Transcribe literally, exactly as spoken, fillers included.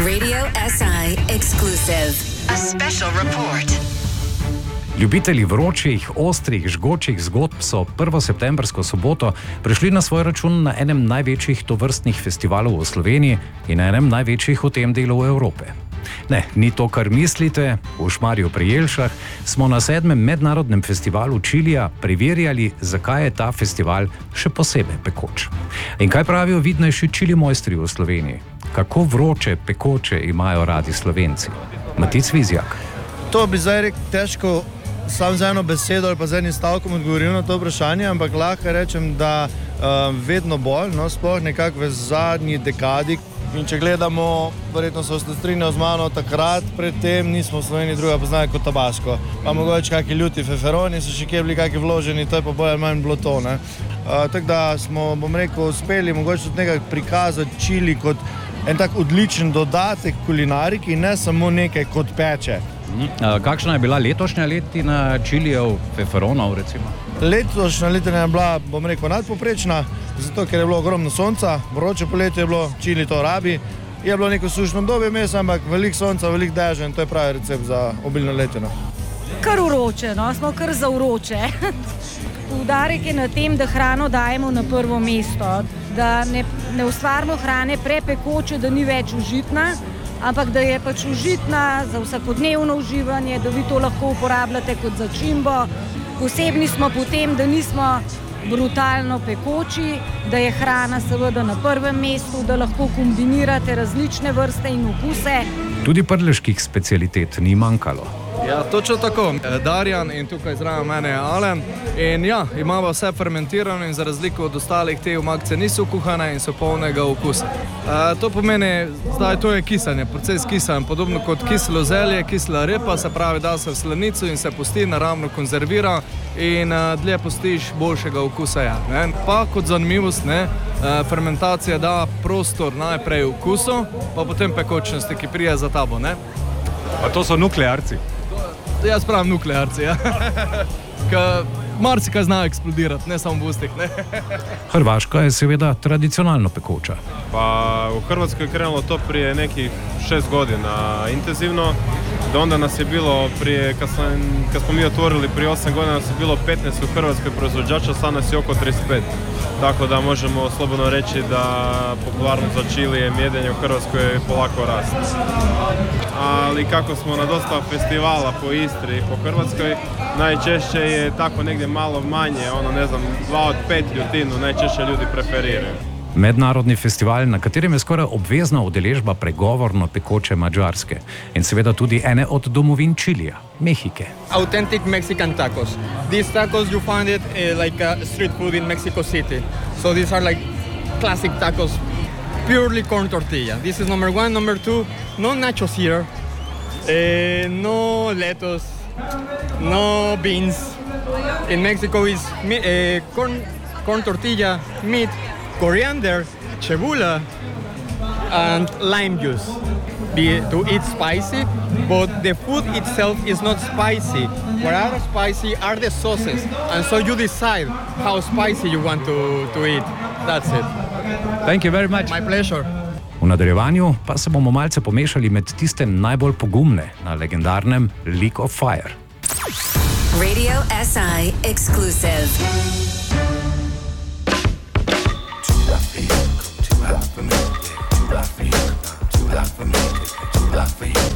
Radio S I exclusive. A special report. Ljubitelji vročih, ostrih, žgočih zgodb so prvo septembrsko soboto prišli na svoj račun na enem največjih tovrstnih festivalov v Sloveniji in na enem največjih v tem delu Evrope. Ne, ni to, kar mislite. V Šmarju pri Jelšah smo na sedmem mednarodnem festivalu čilija preverjali, zakaj je ta festival še posebej pekoč. In kaj pravijo vidnejši čili mojstri v Sloveniji? Kako vroče, pekoče imajo radi Slovenci? Matic Vizjak. To bi zdaj rekel težko sam z eno besedo ali pa z enim stavkom odgovoril na to vprašanje, ampak lahko rečem, da uh, vedno bolj, no, sploh nekako v zadnji dekadi. In če gledamo, verjetno so se strinjali z mano, takrat predtem nismo v Sloveniji druga poznali kot Tabasco. Pa mogoče kakšni ljuti feferoni so še kje bili kakšni vloženi, to je pa bolj ali manj bilo to, ne. Uh, tako da smo, bom rekel, uspeli mogoče tudi nekako prikazati čili kot en tak odličen dodatek kulinariki, ne samo nekaj kot peče. Uh, kakšna je bila letošnja letina čilijev, feferonov recimo? Letošnja letina je bila, bom rekel, nadpoprečna, zato ker je bilo ogromno sonca, vroče poletje je bilo, čili to rabi, je bilo neko sušno obdobje mes, ampak veliko sonca, veliko dežja in to je pravi recept za obilno letino. Kar vroče, no, smo kar za vroče. Poudarek je na tem, da hrano dajemo na prvo mesto, da ne, ne ustvarimo hrane prepekoče, da ni več užitna, ampak da je pač užitna za vsakodnevno uživanje, da vi to lahko uporabljate kot začimbo. Posebni smo potem, da nismo brutalno pekoči, da je hrana seveda na prvem mestu, da lahko kombinirate različne vrste in okuse. Tudi prleških specialitet ni manjkalo. Ja, točno tako. Darjan in tukaj zraven mene je Alen. In ja, imamo vse fermentirano in za razliko od ostalih te omakce niso kuhane in so polnega okusa. E, to pomeni, zdaj to je kisanje, proces kisanja, podobno kot kislo zelje, kisla repa, se pravi, da se v slanico in se pusti, naravno konzervira in dlje pustiš boljšega okusa. Ja, ne. Pa kot zanimivost, ne, fermentacija da prostor najprej okusu, pa potem pekočnosti, ki prije za tabo. Ne. Pa to so nuklearci? Jaz pravim nuklearci, ja. Marsikaj znajo eksplodirati, ne samo v ustih, ne. Hrvaška je seveda tradicionalno pekoča. Pa u Hrvatskoj je krenulo to prije nekih šest godina intenzivno. Do onda nas je bilo prije, kad smo, kad smo mi otvorili prije osam godina, nas je bilo petnaest u Hrvatskoj proizvođača, sad nas je oko trideset pet. Tako da možemo slobodno reći da popularnost za čilijem jedenje u Hrvatskoj polako raste. Ali kako smo na dosta festivala po Istri i po Hrvatskoj, najčešće je tako negdje malo manje, ono ne znam, dva od pet ljutinu najčešće ljudi preferiraju. Mednarodni festival, na katerem je skoraj obvezna udeležba pregovorno pekoče Madžarske in seveda tudi ene od domovin Čilija, Mehike. Authentic Mexican tacos. These tacos you find it uh, like a street food in Mexico City. So these are like classic tacos, purely corn tortilla. This is number one. Number two, no nachos here, uh, no lettuce, no beans. In Mexico is uh, corn, corn tortilla, meat, coriander, cebola, and lime juice. Be, to eat spicy, but the food itself is not spicy. What are spicy are the sauces, and so you decide how spicy you want to, to eat. That's it. Thank you very much. My pleasure. V nadaljevanju pa se bomo malce pomešali med tiste najbolj pogumne na legendarnem League of Fire. Radio S I exclusive. Too hot for me, too hot for you, too hot for me, too hot for you.